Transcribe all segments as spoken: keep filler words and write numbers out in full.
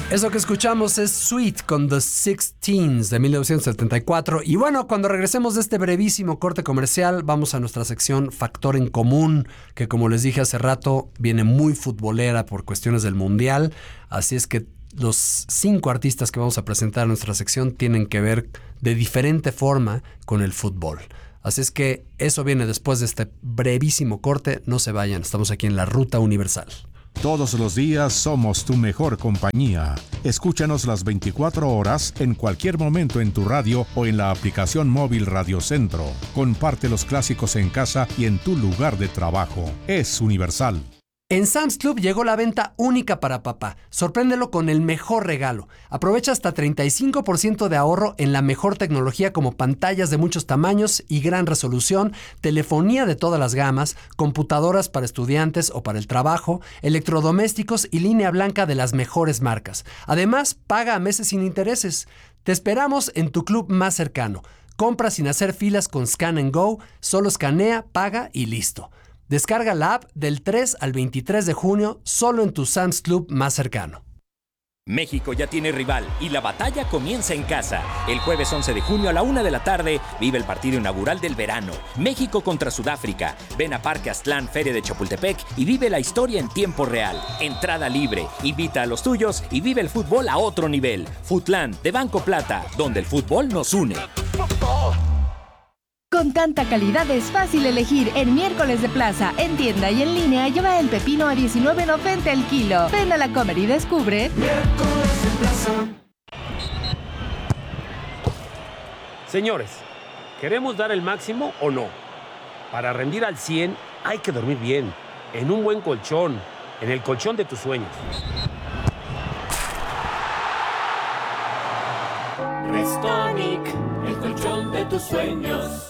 Eso que escuchamos es Sweet con The Sixteens de mil novecientos setenta y cuatro. Y bueno, cuando regresemos de este brevísimo corte comercial, vamos a nuestra sección Factor en Común, que como les dije hace rato, viene muy futbolera por cuestiones del Mundial. Así es que los cinco artistas que vamos a presentar en nuestra sección tienen que ver de diferente forma con el fútbol. Así es que eso viene después de este brevísimo corte. No se vayan, estamos aquí en la Ruta Universal. Todos los días somos tu mejor compañía. Escúchanos las veinticuatro horas en cualquier momento en tu radio o en la aplicación móvil Radio Centro. Comparte los clásicos en casa y en tu lugar de trabajo. Es Universal. En Sam's Club llegó la venta única para papá. Sorpréndelo con el mejor regalo. Aprovecha hasta treinta y cinco por ciento de ahorro en la mejor tecnología como pantallas de muchos tamaños y gran resolución, telefonía de todas las gamas, computadoras para estudiantes o para el trabajo, electrodomésticos y línea blanca de las mejores marcas. Además, paga a meses sin intereses. Te esperamos en tu club más cercano. Compra sin hacer filas con Scan and Go, solo escanea, paga y listo. Descarga la app del tres al veintitrés de junio solo en tu Sam's Club más cercano. México ya tiene rival y la batalla comienza en casa. El jueves once de junio a la una de la tarde vive el partido inaugural del verano. México contra Sudáfrica. Ven a Parque Aztlán, Feria de Chapultepec y vive la historia en tiempo real. Entrada libre. Invita a los tuyos y vive el fútbol a otro nivel. Futlan de Banco Plata, donde el fútbol nos une. Con tanta calidad es fácil elegir. En Miércoles de Plaza, en tienda y en línea, lleva el pepino a diecinueve noventa el kilo. Ven a la Comer y descubre. Miércoles de Plaza. Señores, ¿queremos dar el máximo o no? Para rendir al cien hay que dormir bien, en un buen colchón, en el colchón de tus sueños. Restonic, el colchón de tus sueños.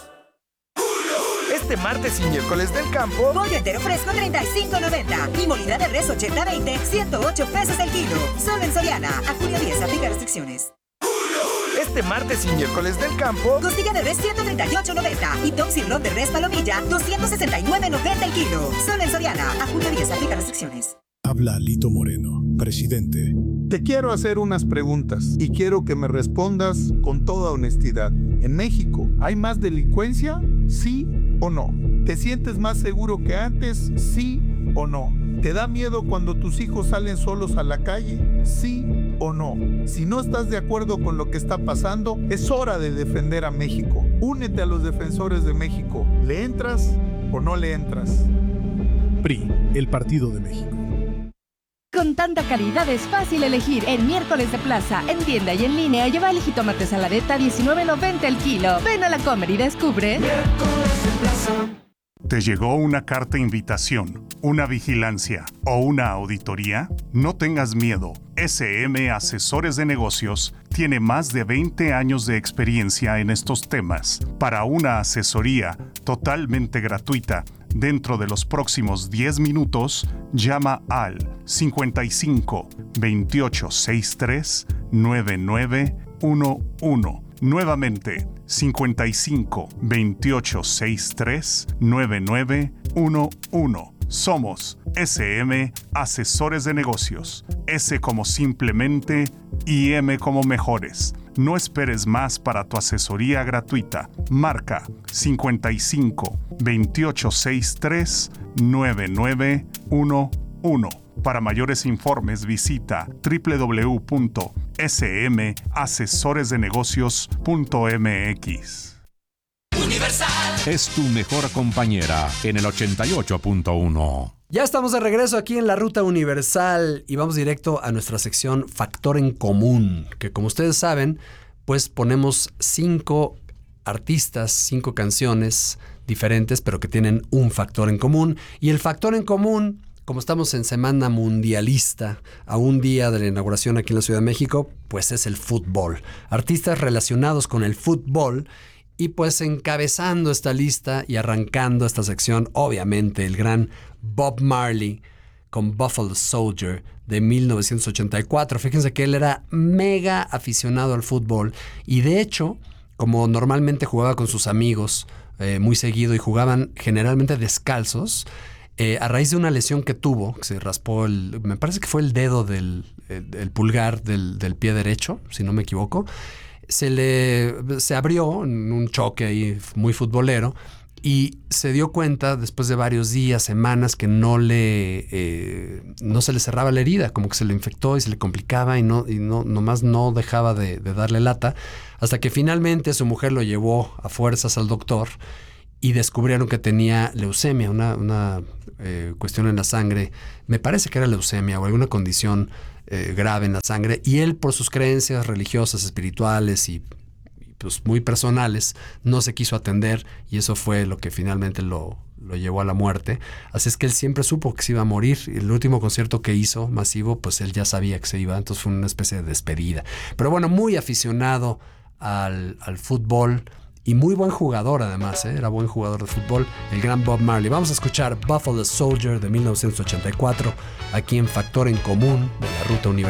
Este martes y miércoles del campo, pollo entero fresco treinta y cinco noventa y molida de res ochenta veinte, ciento ocho pesos el kilo. Solo en Soriana. A junio diez, aplica restricciones. Este martes y miércoles del campo, costilla de res ciento treinta y ocho noventa y top sirloin de res palomilla doscientos sesenta y nueve noventa el kilo. Solo en Soriana. A junio diez, aplica restricciones. Habla Lito Moreno, presidente. Te quiero hacer unas preguntas y quiero que me respondas con toda honestidad. ¿En México hay más delincuencia? ¿Sí o no? ¿Te sientes más seguro que antes? ¿Sí o no? ¿Te da miedo cuando tus hijos salen solos a la calle? ¿Sí o no? Si no estás de acuerdo con lo que está pasando, es hora de defender a México. Únete a los defensores de México. ¿Le entras o no le entras? P R I, el Partido de México. Con tanta calidad es fácil elegir. En Miércoles de Plaza, en tienda y en línea, lleva el jitomate saladeta a diecinueve noventa el kilo. Ven a la Comer y descubre. Miércoles de Plaza. ¿Te llegó una carta invitación, una vigilancia o una auditoría? No tengas miedo. S M Asesores de Negocios tiene más de veinte años de experiencia en estos temas. Para una asesoría totalmente gratuita, dentro de los próximos diez minutos, llama al cincuenta y cinco, veintiocho sesenta y tres, noventa y nueve once. Nuevamente, cincuenta y cinco, veintiocho sesenta y tres, noventa y nueve once. Somos S M Asesores de Negocios. S como simplemente y M como mejores. No esperes más para tu asesoría gratuita. Marca cincuenta y cinco, veintiocho sesenta y tres, noventa y nueve once. Para mayores informes visita doble u doble u doble u punto s m asesores de negocios punto m x. Universal es tu mejor compañera en el ochenta y ocho punto uno. Ya estamos de regreso aquí en la Ruta Universal y vamos directo a nuestra sección Factor en Común, que como ustedes saben, pues ponemos cinco artistas, cinco canciones diferentes, pero que tienen un factor en común. Y el factor en común, como estamos en Semana Mundialista, a un día de la inauguración aquí en la Ciudad de México, pues es el fútbol. Artistas relacionados con el fútbol. Y pues encabezando esta lista y arrancando esta sección, obviamente, el gran Bob Marley con Buffalo Soldier de mil novecientos ochenta y cuatro. Fíjense que él era mega aficionado al fútbol y de hecho, como normalmente jugaba con sus amigos eh, muy seguido y jugaban generalmente descalzos, Eh, a raíz de una lesión que tuvo, que se raspó, el, me parece que fue el dedo del el, el pulgar del, del pie derecho, si no me equivoco, se le se abrió en un choque ahí muy futbolero y se dio cuenta después de varios días, semanas, que no le eh, no se le cerraba la herida, como que se le infectó y se le complicaba y no y no nomás no dejaba de, de darle lata, hasta que finalmente su mujer lo llevó a fuerzas al doctor y descubrieron que tenía leucemia, una, una eh, cuestión en la sangre. Me parece que era leucemia o alguna condición eh, grave en la sangre. Y él, por sus creencias religiosas, espirituales y, y pues muy personales, no se quiso atender y eso fue lo que finalmente lo, lo llevó a la muerte. Así es que él siempre supo que se iba a morir. El último concierto que hizo masivo, pues él ya sabía que se iba. Entonces fue una especie de despedida. Pero bueno, muy aficionado al, al fútbol. Y muy buen jugador además, ¿eh? Era buen jugador de fútbol, el gran Bob Marley. Vamos a escuchar Buffalo Soldier de mil novecientos ochenta y cuatro, aquí en Factor en Común de la Ruta Universal.